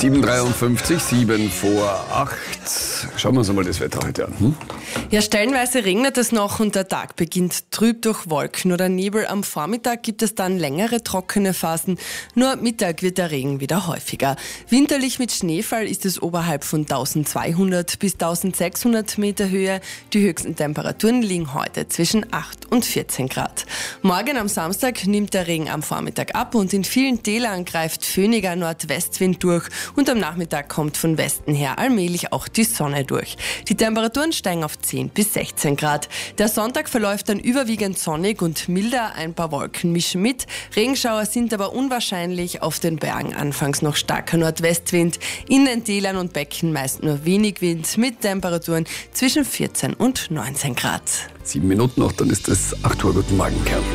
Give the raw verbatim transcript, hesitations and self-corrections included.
sieben Uhr dreiundfünfzig, sieben vor acht. Schauen wir uns einmal das Wetter heute an. Hm? Ja, stellenweise regnet es noch und der Tag beginnt trüb durch Wolken oder Nebel. Am Vormittag gibt es dann längere trockene Phasen. Nur ab Mittag wird der Regen wieder häufiger. Winterlich mit Schneefall ist es oberhalb von eintausendzweihundert bis eintausendsechshundert Meter Höhe. Die höchsten Temperaturen liegen heute zwischen acht und vierzehn Grad. Morgen am Samstag nimmt der Regen am Vormittag ab und in vielen Tälern greift föhniger Nordwestwind durch und am Nachmittag kommt von Westen her allmählich auch die Sonne durch. Die Temperaturen steigen auf zehn bis sechzehn Grad. Der Sonntag verläuft dann überwiegend sonnig und milder, ein paar Wolken mischen mit. Regenschauer sind aber unwahrscheinlich, auf den Bergen anfangs noch starker Nordwestwind, in den Tälern und Becken meist nur wenig Wind mit Temperaturen zwischen vierzehn und neunzehn Grad. Sieben Minuten noch, dann ist es acht Uhr. Guten Morgen, Kern.